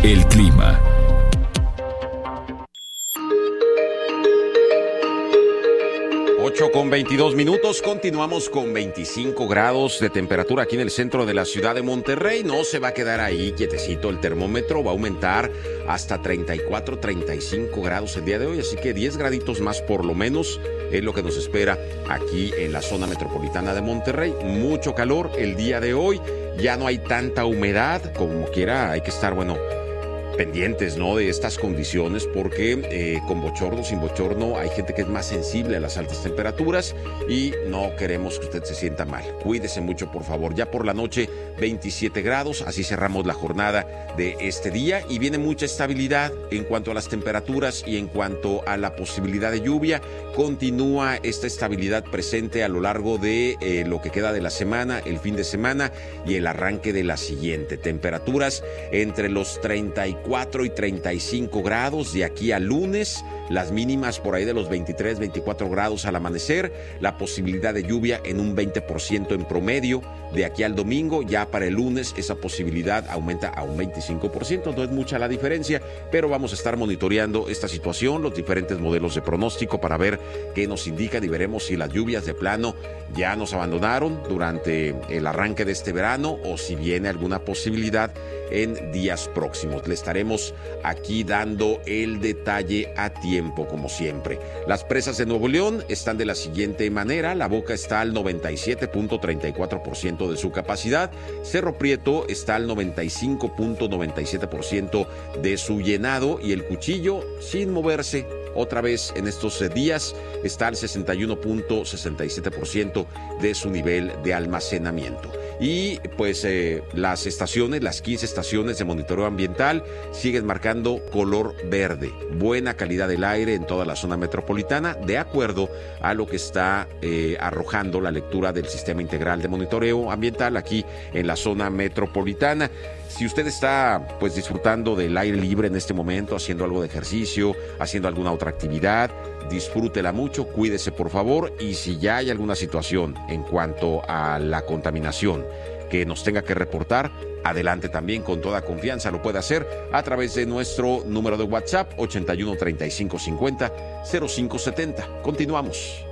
El clima. Con 22 minutos, continuamos con 25 grados de temperatura aquí en el centro de la ciudad de Monterrey. No se va a quedar ahí quietecito el termómetro, va a aumentar hasta 34, 35 grados el día de hoy, así que 10 graditos más por lo menos es lo que nos espera aquí en la zona metropolitana de Monterrey. Mucho calor el día de hoy, ya no hay tanta humedad, como quiera hay que estar, pendientes, ¿no?, de estas condiciones, porque con bochorno, sin bochorno, hay gente que es más sensible a las altas temperaturas y no queremos que usted se sienta mal. Cuídese mucho, por favor. Ya por la noche, 27 grados, así cerramos la jornada de este día y viene mucha estabilidad en cuanto a las temperaturas y en cuanto a la posibilidad de lluvia. Continúa esta estabilidad presente a lo largo de lo que queda de la semana, el fin de semana y el arranque de la siguiente. Temperaturas entre los 34 y 35 grados de aquí al lunes, las mínimas por ahí de los 23, 24 grados al amanecer, la posibilidad de lluvia en un 20% en promedio de aquí al domingo. Ya para el lunes esa posibilidad aumenta a un 25%, no es mucha la diferencia, pero vamos a estar monitoreando esta situación, los diferentes modelos de pronóstico para ver qué nos indican y veremos si las lluvias de plano ya nos abandonaron durante el arranque de este verano o si viene alguna posibilidad en días próximos. Le estaremos aquí dando el detalle a tiempo, como siempre. Las presas de Nuevo León están de la siguiente manera: La Boca está al 97.34% de su capacidad, Cerro Prieto está al 95.97% de su llenado y el Cuchillo, sin moverse otra vez en estos días, está al 61.67% de su nivel de almacenamiento. Y pues las estaciones, las 15 estaciones de monitoreo ambiental siguen marcando color verde. Buena calidad del aire en toda la zona metropolitana, de acuerdo a lo que está arrojando la lectura del Sistema Integral de Monitoreo Ambiental aquí en la zona metropolitana. Si usted está pues disfrutando del aire libre en este momento, haciendo algo de ejercicio, haciendo alguna otra actividad, disfrútela mucho, cuídese por favor, y si ya hay alguna situación en cuanto a la contaminación que nos tenga que reportar, adelante también, con toda confianza lo puede hacer a través de nuestro número de WhatsApp 81 35 50 0570. Continuamos.